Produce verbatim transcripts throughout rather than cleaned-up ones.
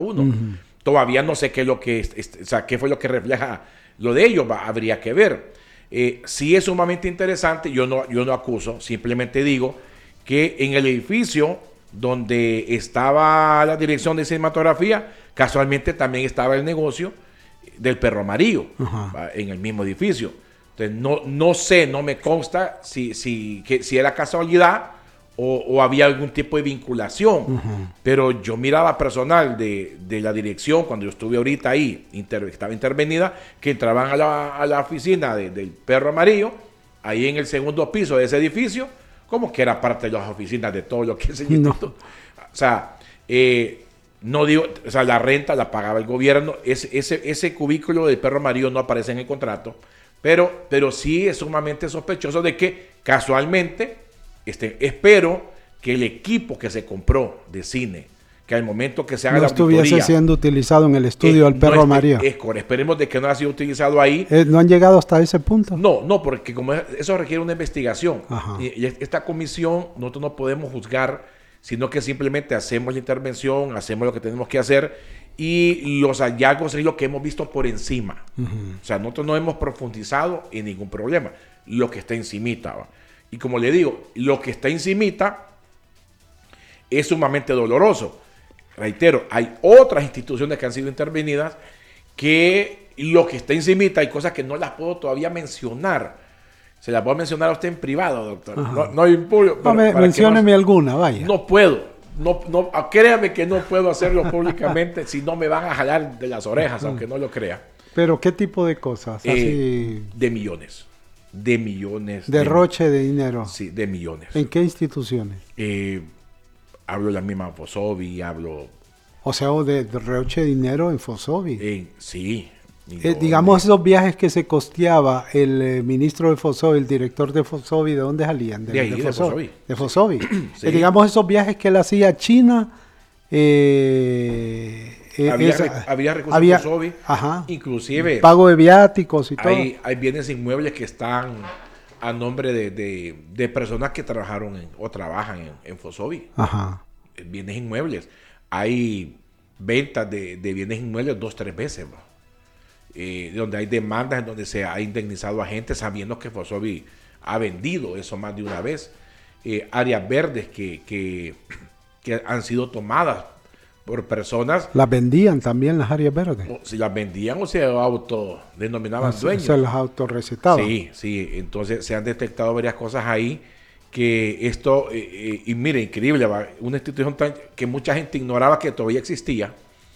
uno. Uh-huh. Todavía no sé qué es lo que, es, es, o sea, qué fue lo que refleja lo de ellos, va, habría que ver. Eh, sí es sumamente interesante, yo no, yo no acuso, simplemente digo que en el edificio donde estaba la dirección de cinematografía, casualmente también estaba el negocio del Perro Amarillo, uh-huh. en el mismo edificio. Entonces, no, no sé, no me consta si, si, que, si era casualidad o, o había algún tipo de vinculación. Uh-huh. Pero yo miraba personal de, de la dirección, cuando yo estuve ahorita ahí, inter, estaba intervenida, que entraban a la, a la oficina de, del Perro Amarillo, ahí en el segundo piso de ese edificio, como que era parte de las oficinas de todo lo que es el instituto. No. O sea, eh, no digo, o sea, la renta la pagaba el gobierno, ese, ese, ese cubículo del Perro Amarillo no aparece en el contrato, pero, pero sí es sumamente sospechoso de que casualmente, este, espero que el equipo que se compró de cine, que al momento que se haga no la auditoría... No estuviese siendo utilizado en el estudio del Perro no Amarillo. Es, es, esperemos de que no haya sido utilizado ahí. Eh, ¿No han llegado hasta ese punto? No, no, porque como eso requiere una investigación. Y, y esta comisión, nosotros no podemos juzgar, sino que simplemente hacemos la intervención, hacemos lo que tenemos que hacer y los hallazgos es lo que hemos visto por encima. Uh-huh. O sea, nosotros no hemos profundizado en ningún problema. Lo que está encimita, ¿va? Y como le digo, lo que está encimita es sumamente doloroso. Reitero, hay otras instituciones que han sido intervenidas que lo que está encimita hay cosas que no las puedo todavía mencionar. Se las voy a mencionar a usted en privado, doctor. Ajá. No, no impulso. No, me, mencióneme no, alguna, vaya. No puedo. No, no, créame que no puedo hacerlo públicamente si no me van a jalar de las orejas, Ajá. aunque no lo crea. ¿Pero qué tipo de cosas? Eh, Así... De millones. De millones. Derroche de, de dinero. Sí, de millones. ¿En qué instituciones? Eh, hablo de la misma Fosobi, hablo... O sea, de derroche de dinero en Fosobi. En, sí. Eh, digamos, esos viajes que se costeaba el eh, ministro de Fosobi, el director de Fosobi, ¿de dónde salían? De, de ahí, de Fosobi. De Fosobi. Sí. Eh, digamos, esos viajes que él hacía a China... Eh, había, esa, rec había recursos había, de Fosobi, ajá, inclusive... Pago de viáticos y todo. Hay, hay bienes inmuebles que están a nombre de, de, de personas que trabajaron en, o trabajan en, en Fosobi. Ajá. Bienes inmuebles. Hay ventas de, de bienes inmuebles dos, tres veces, ¿no? Eh, donde hay demandas en donde se ha indemnizado a gente sabiendo que Fosobi ha vendido eso más de una vez. Eh, áreas verdes que, que, que han sido tomadas por personas. ¿Las vendían también las áreas verdes? O, si las vendían o se autodenominaban ah, dueños. Se las autorrecetaban. Sí, sí. Entonces se han detectado varias cosas ahí que esto, eh, eh, y mire, increíble, ¿va? Una institución tan, que mucha gente ignoraba que todavía existía,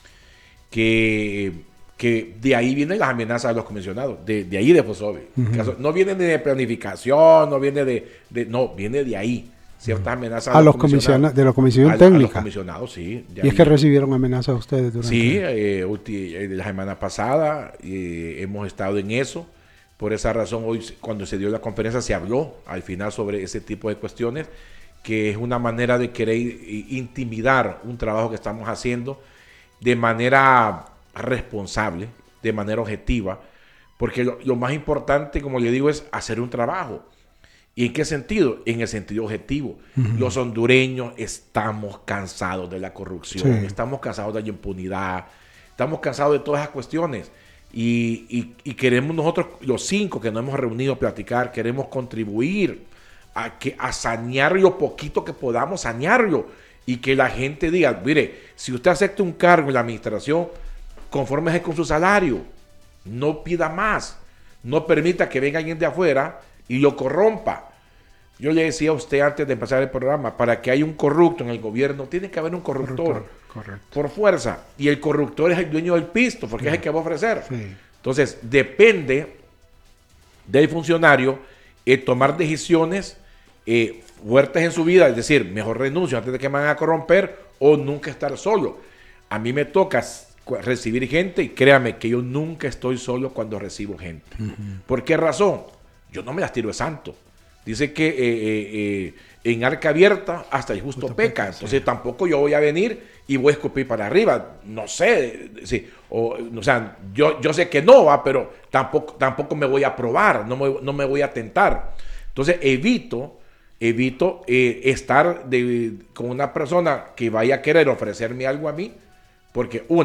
que, que de ahí vienen las amenazas de los comisionados, de, de ahí de Fosobi. Uh-huh. No vienen de planificación, no viene de, de no, viene de ahí. Ciertas amenazas a, a los comisionados de la comisión a, técnica. A los comisionados, sí. ¿Y ahí es que recibieron amenazas a ustedes durante Sí, eh, eh, la semana pasada eh, hemos estado en eso. Por esa razón, hoy cuando se dio la conferencia se habló al final sobre ese tipo de cuestiones, que es una manera de querer intimidar un trabajo que estamos haciendo de manera responsable, de manera objetiva, porque lo, lo más importante, como le digo, es hacer un trabajo. ¿Y en qué sentido? En el sentido objetivo. Uh-huh. Los hondureños estamos cansados de la corrupción, sí. estamos cansados de la impunidad, estamos cansados de todas esas cuestiones. Y, y, y queremos nosotros, los cinco que nos hemos reunido a platicar, queremos contribuir a, que, a sanear lo poquito que podamos sanearlo. Y que la gente diga, mire, si usted acepta un cargo en la administración, confórmese con su salario. No pida más. No permita que venga alguien de afuera y lo corrompa. Yo le decía a usted antes de empezar el programa, para que haya un corrupto en el gobierno, tiene que haber un corruptor. corruptor correcto. Por fuerza. Y el corruptor es el dueño del pisto, porque sí. es el que va a ofrecer. Sí. Entonces, depende del funcionario eh, tomar decisiones eh, fuertes en su vida, es decir, mejor renuncio antes de que me van a corromper o nunca estar solo. A mí me toca recibir gente y créame que yo nunca estoy solo cuando recibo gente. Uh-huh. ¿Por qué razón? Yo no me las tiro de santo. Dice que eh, eh, eh, en arca abierta hasta el justo, justo peca. peca. Entonces sí. tampoco yo voy a venir y voy a escupir para arriba. No sé. Sí. O, o sea, yo, yo sé que no va, pero tampoco, tampoco me voy a probar. No me, no me voy a tentar. Entonces evito, evito eh, estar de, con una persona que vaya a querer ofrecerme algo a mí porque una